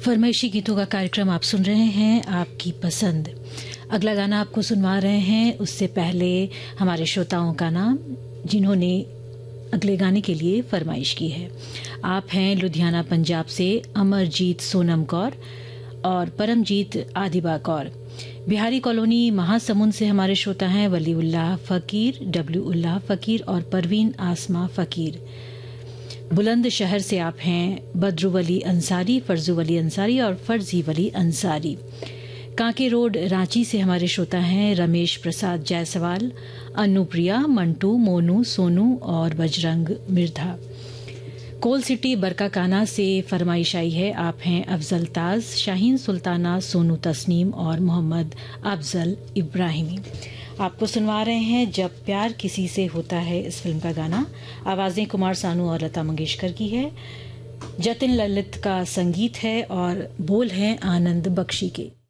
फरमाइशी गीतों का कार्यक्रम आप सुन रहे हैं, आपकी पसंद। अगला गाना आपको सुनवा रहे हैं, उससे पहले हमारे श्रोताओं का नाम जिन्होंने अगले गाने के लिए फरमाइश की है। आप हैं लुधियाना पंजाब से अमरजीत सोनम कौर और परमजीत आदिबा कौर। बिहारी कॉलोनी महासमुंद से हमारे श्रोता हैं वलीउल्लाह फ़कीर, डब्ल्यू उल्लाह फ़कीर और परवीन आसमा फ़कीर। बुलंद शहर से आप हैं बद्रू वली अंसारी, फर्जू वली अंसारी और फर्जी वली अंसारी। कांके रोड रांची से हमारे श्रोता हैं रमेश प्रसाद जायसवाल, अनुप्रिया, मंटू, मोनू, सोनू और बजरंग मिर्धा। कोल सिटी बरकाकाना से फरमाइश आई है। आप हैं अफजल ताज, शाहीन सुल्ताना, सोनू तस्नीम और मोहम्मद अफजल इब्राहिमी। आपको सुनवा रहे हैं जब प्यार किसी से होता है, इस फिल्म का गाना। आवाज़ें कुमार सानू और लता मंगेशकर की है, जतिन ललित का संगीत है और बोल हैं आनंद बख्शी के।